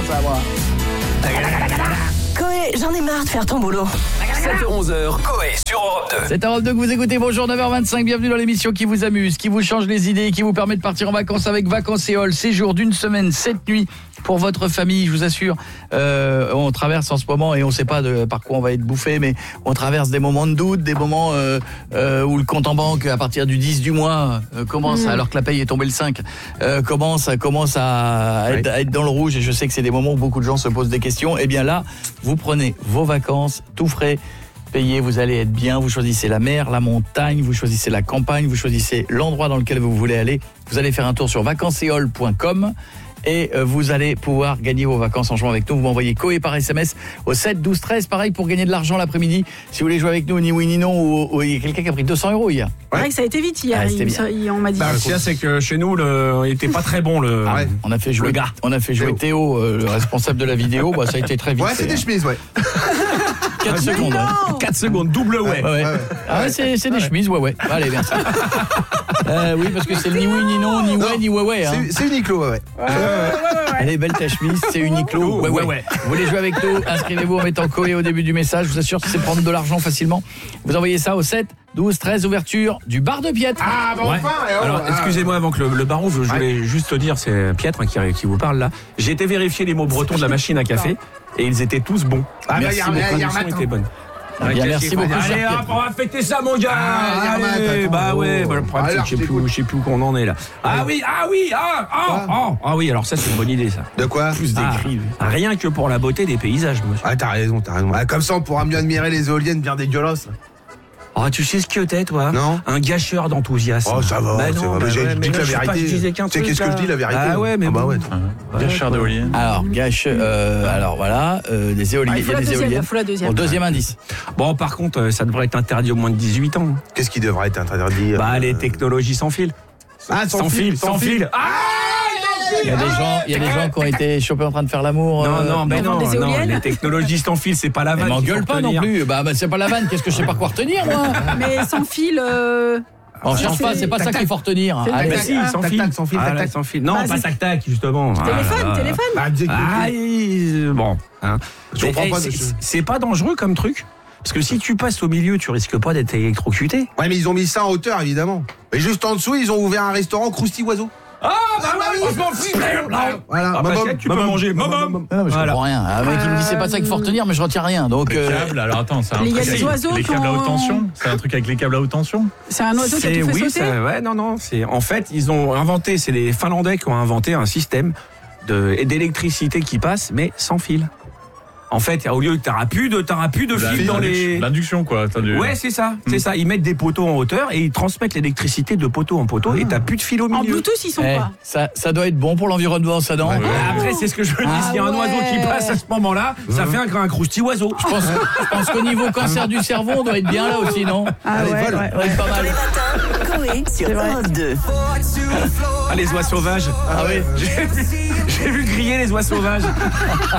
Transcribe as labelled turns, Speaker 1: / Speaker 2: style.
Speaker 1: ça, moi.
Speaker 2: Coé, j'en ai marre de faire ton boulot.
Speaker 3: 7h-11h, Coé sur Europe 2.
Speaker 1: C'est Europe 2 que vous écoutez. Bonjour, 9h25. Bienvenue dans l'émission qui vous amuse, qui vous change les idées, qui vous permet de partir en vacances avec Vacances-Éole. Séjour d'une semaine, 7 nuits pour votre famille, je vous assure. On traverse en ce moment et on ne sait pas par quoi on va être bouffé, mais on traverse des moments de doute, des moments où le compte en banque, à partir du 10 du mois, commence, alors que la paye est tombée le 5, commence à être dans le rouge. Et je sais que c'est des moments où beaucoup de gens se posent des questions. Et bien là, vous prenez vos vacances, tout frais, payé, vous allez être bien, vous choisissez la mer, la montagne, vous choisissez la campagne, vous choisissez l'endroit dans lequel vous voulez aller. Vous allez faire un tour sur vacanceséole.com et vous allez pouvoir gagner vos vacances en jouant avec nous. Vous m'envoyez Coé par SMS au 7 12 13. Pareil pour gagner de l'argent l'après-midi. Si vous voulez jouer avec nous, ni oui ni non, ou il y a quelqu'un qui a pris 200 € hier.
Speaker 4: C'est vrai que ça a été vite hier. On m'a dit.
Speaker 5: Le pire, c'est que chez nous, il était pas très bon.
Speaker 1: On a fait jouer Théo, le responsable de la vidéo. Ça a été très vite.
Speaker 6: Ouais, c'est des chemises, ouais.
Speaker 1: 4 secondes.
Speaker 5: 4 secondes, double ouais.
Speaker 1: Ah ouais, c'est des chemises, ouais. Allez, merci. Oui, parce que c'est ni oui ni non, ni ouais ni ouais. Hein.
Speaker 6: C'est Uniqlo, ouais.
Speaker 1: Elle est belle ta chemise, c'est Uniqlo. Ouais. Vous voulez jouer avec nous, inscrivez-vous en mettant Coé au début du message. Je vous assure que c'est prendre de l'argent facilement. Vous envoyez ça au 7 12 13, ouverture du bar de Pietre.
Speaker 6: Ah, bon, enfin.
Speaker 5: Alors, excusez-moi, avant que le baron, je voulais juste te dire, c'est Pietre qui vous parle là. J'ai été vérifier les mots bretons de la machine à café et ils étaient tous bons.
Speaker 1: Merci beaucoup.
Speaker 5: La traduction était bonne.
Speaker 1: Merci beaucoup.
Speaker 5: Allez hop, on va fêter ça mon gars. Le problème c'est que je sais plus où qu'on en est là. Ah oui, alors ça c'est une bonne idée ça.
Speaker 6: De quoi?
Speaker 1: Plus d'écrit.
Speaker 5: Rien que pour la beauté des paysages, monsieur.
Speaker 6: Ah, t'as raison. Comme ça, on pourra mieux admirer les éoliennes bien dégueulasses.
Speaker 5: Oh, tu sais ce que t'es, toi?
Speaker 6: Non.
Speaker 5: Un gâcheur d'enthousiasme.
Speaker 6: Oh, ça va. Je dis que la vérité. Tu sais qu'est-ce que je dis, la vérité?
Speaker 5: Ah ouais, mais
Speaker 6: bah ouais.
Speaker 7: Gâcheur d'éoliennes.
Speaker 1: Alors, alors voilà, des éoliennes. Il y a des éoliennes. Bon, deuxième indice.
Speaker 5: Bon, par contre, ça devrait être interdit au moins de 18 ans.
Speaker 6: Qu'est-ce qui devrait être interdit?
Speaker 5: Les technologies sans fil.
Speaker 6: Ah, sans fil.
Speaker 5: Il y a
Speaker 1: des gens qui ont été chopés en train de faire l'amour.
Speaker 5: Non, les technologies sans fil, c'est pas la vanne.
Speaker 1: M'engueule pas non plus. C'est pas la vanne. Qu'est-ce que je sais pas quoi retenir, moi?
Speaker 4: Mais sans fil.
Speaker 1: On cherche pas, c'est pas ça qu'il faut retenir.
Speaker 5: Si, sans fil. Non, pas tac-tac, justement.
Speaker 4: Téléphone.
Speaker 5: Bon.
Speaker 6: Je comprends pas.
Speaker 5: C'est pas dangereux comme truc? Parce que si tu passes au milieu, tu risques pas d'être électrocuté.
Speaker 6: Ouais, mais ils ont mis ça en hauteur, évidemment. Et juste en dessous, ils ont ouvert un restaurant Crousty Oiseau.
Speaker 5: Je m'en fiche.
Speaker 6: Voilà,
Speaker 5: tu peux manger.
Speaker 1: Non, mais je comprends rien. Un mec qui me dit c'est pas ça qu'il faut retenir, mais je retiens rien. Donc
Speaker 7: les câbles, alors attends, c'est un
Speaker 4: Il y a
Speaker 7: truc
Speaker 4: des oiseaux
Speaker 7: les câbles à haute tension. C'est un truc avec les câbles à haute tension.
Speaker 4: C'est un oiseau qui a tout fait sauter.
Speaker 5: C'est en fait, ils ont inventé, c'est les Finlandais qui ont inventé un système d'électricité qui passe mais sans fil. En fait, au lieu que t'auras plus de fil dans les...
Speaker 7: L'induction, quoi.
Speaker 5: Ouais, c'est ça. Ils mettent des poteaux en hauteur et ils transmettent l'électricité de poteau en poteau et t'as plus de fil au milieu.
Speaker 4: En Bluetooth, ils sont pas.
Speaker 1: Ça doit être bon pour l'environnement, ça, non?
Speaker 5: Après, c'est ce que je veux dire. S'il y a un oiseau qui passe à ce moment-là, ça fait un crousty oiseau.
Speaker 1: Je pense qu'au niveau cancer du cerveau, on doit être bien là aussi, non?
Speaker 6: Allez,
Speaker 1: On doit être pas mal.
Speaker 2: Coé sur Europe 2.
Speaker 5: Les oies sauvages.
Speaker 1: Ah oui.
Speaker 5: J'ai vu griller les oies sauvages.